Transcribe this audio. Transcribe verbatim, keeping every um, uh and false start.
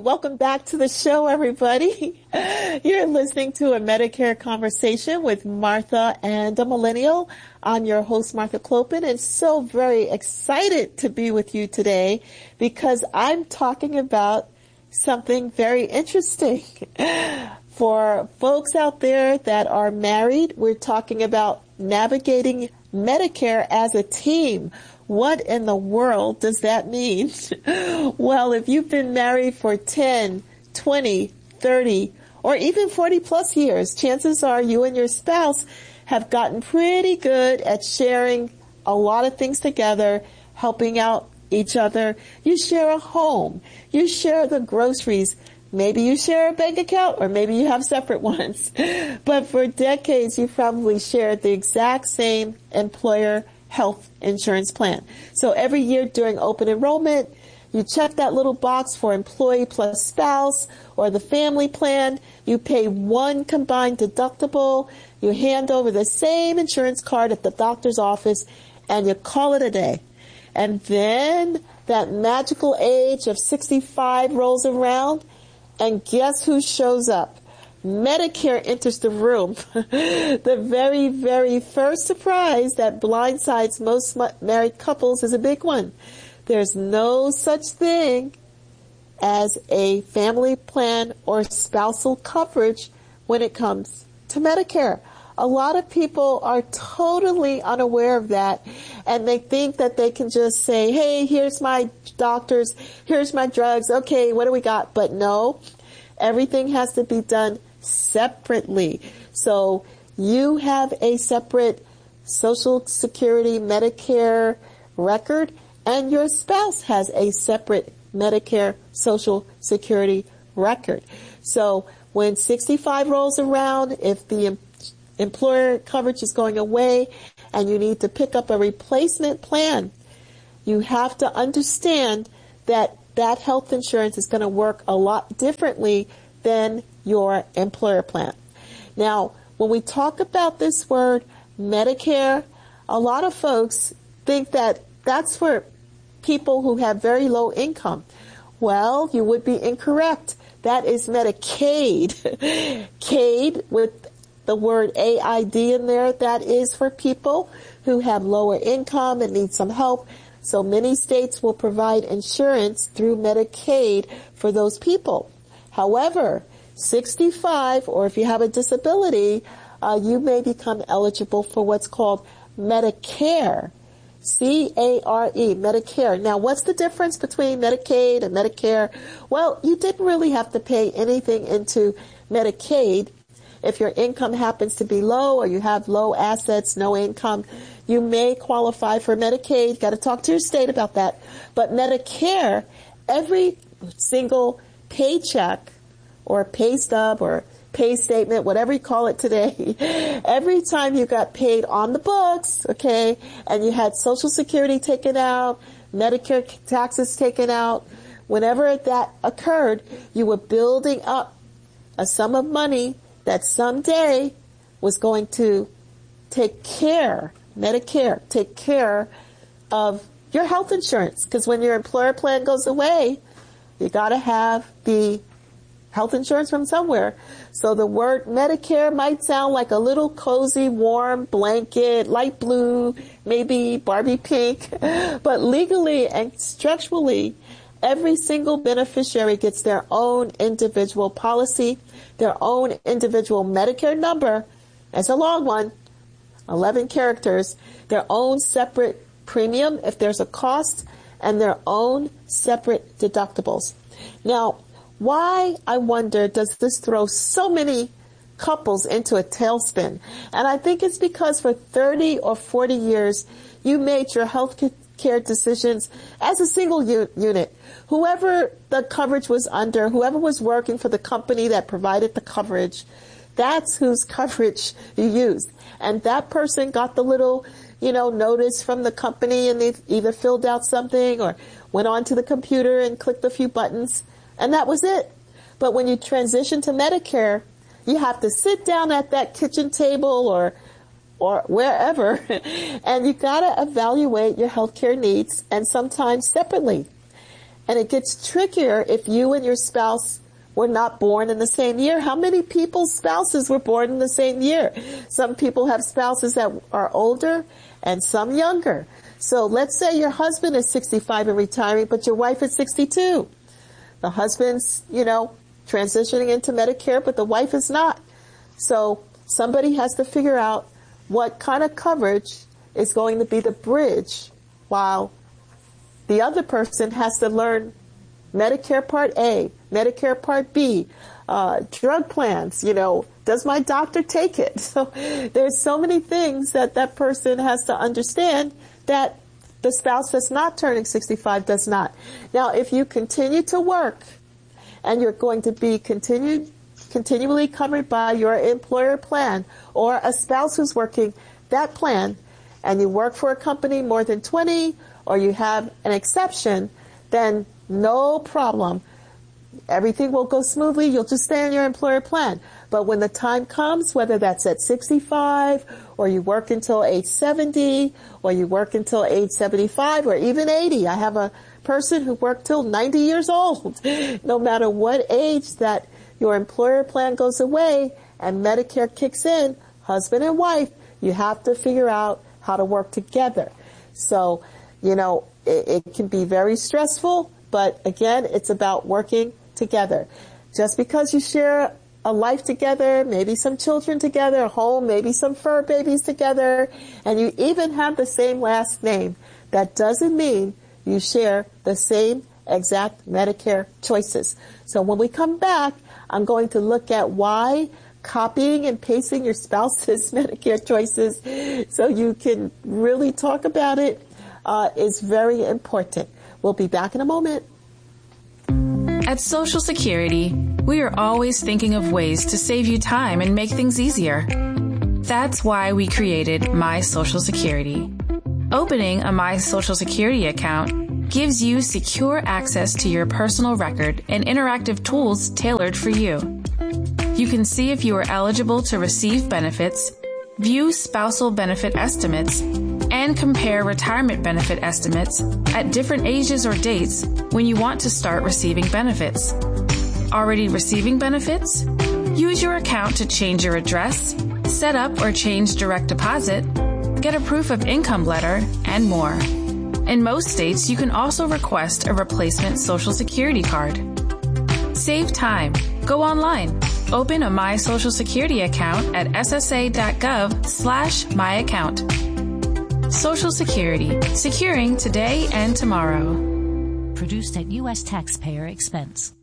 welcome back to the show, everybody. You're listening to a Medicare conversation with Martha and a Millennial. I'm your host, Martha Clopin, and so very excited to be with you today because I'm talking about something very interesting. For folks out there that are married, we're talking about navigating Medicare as a team. What in the world does that mean? Well, if you've been married for ten, twenty, thirty, or even forty plus years, chances are you and your spouse have gotten pretty good at sharing a lot of things together, helping out each other. You share a home. You share the groceries. Maybe you share a bank account, or maybe you have separate ones. But for decades, you've probably shared the exact same employer health insurance plan. So every year during open enrollment, you check that little box for employee plus spouse or the family plan. You pay one combined deductible. You hand over the same insurance card at the doctor's office, and you call it a day. And then that magical age of sixty-five rolls around, and guess who shows up? Medicare enters the room. The very, very first surprise that blindsides most married couples is a big one. There's no such thing as a family plan or spousal coverage when it comes to Medicare. A lot of people are totally unaware of that, and they think that they can just say, hey, here's my doctors, here's my drugs, okay, what do we got? But no, everything has to be done separately. So you have a separate Social Security Medicare record, and your spouse has a separate Medicare Social Security record. So when sixty-five rolls around, if the em- employer coverage is going away and you need to pick up a replacement plan, you have to understand that that health insurance is going to work a lot differently than your employer plan. Now, when we talk about this word Medicare, a lot of folks think that that's for people who have very low income. Well, you would be incorrect. That is Medicaid. Caid with the word A I D in there, that is for people who have lower income and need some help. So many states will provide insurance through Medicaid for those people. However, sixty-five, or if you have a disability, uh, you may become eligible for what's called Medicare. C A R E, Medicare. Now, what's the difference between Medicaid and Medicare? Well, you didn't really have to pay anything into Medicaid. If your income happens to be low or you have low assets, no income, you may qualify for Medicaid. Got to talk to your state about that. But Medicare, every single paycheck or pay stub or pay statement, whatever you call it today, every time you got paid on the books, okay, and you had Social Security taken out, Medicare taxes taken out, whenever that occurred, you were building up a sum of money that someday was going to take care, Medicare, take care of your health insurance. Because when your employer plan goes away, you got to have the health insurance from somewhere. So the word Medicare might sound like a little cozy, warm blanket, light blue, maybe Barbie pink, but legally and structurally, every single beneficiary gets their own individual policy, their own individual Medicare number. That's a long one, eleven characters, their own separate premium if there's a cost, and their own separate deductibles. Now, why, I wonder, does this throw so many couples into a tailspin? And I think it's because for thirty or forty years, you made your health care decisions as a single u- unit. Whoever the coverage was under, whoever was working for the company that provided the coverage, that's whose coverage you used. And that person got the little, you know, notice from the company, and they either filled out something or went onto the computer and clicked a few buttons. And that was it. But when you transition to Medicare, you have to sit down at that kitchen table or or wherever, and you got to evaluate your healthcare needs, and sometimes separately. And it gets trickier if you and your spouse were not born in the same year. How many people's spouses were born in the same year? Some people have spouses that are older and some younger. So let's say your husband is sixty-five and retiring, but your wife is sixty-two. The husband's, you know, transitioning into Medicare, but the wife is not. So somebody has to figure out what kind of coverage is going to be the bridge while the other person has to learn Medicare Part A, Medicare Part B, uh, drug plans, you know, does my doctor take it? So there's so many things that that person has to understand that the spouse that's not turning sixty-five does not. Now, if you continue to work and you're going to be continued, continually covered by your employer plan or a spouse who's working that plan, and you work for a company more than twenty, or you have an exception, then no problem. Everything will go smoothly. You'll just stay on your employer plan. But when the time comes, whether that's at sixty-five, or you work until age seventy, or you work until age seventy-five, or even eighty. I have a person who worked till ninety years old. No matter what age that your employer plan goes away and Medicare kicks in, husband and wife, you have to figure out how to work together. So, you know, it, it can be very stressful, but again, it's about working together. Just because you share a life together, maybe some children together, a home, maybe some fur babies together, and you even have the same last name, that doesn't mean you share the same exact Medicare choices. So when we come back, I'm going to look at why copying and pasting your spouse's Medicare choices so you can really talk about it uh, is very important. We'll be back in a moment. At Social Security, we are always thinking of ways to save you time and make things easier. That's why we created My Social Security. Opening a My Social Security account gives you secure access to your personal record and interactive tools tailored for you. You can see if you are eligible to receive benefits, view spousal benefit estimates, and compare retirement benefit estimates at different ages or dates when you want to start receiving benefits. Already receiving benefits? Use your account to change your address, set up or change direct deposit, get a proof of income letter, and more. In most states, you can also request a replacement Social Security card. Save time. Go online. Open a My Social Security account at ssa.gov slash my account. Social Security. Securing today and tomorrow. Produced at U S taxpayer expense.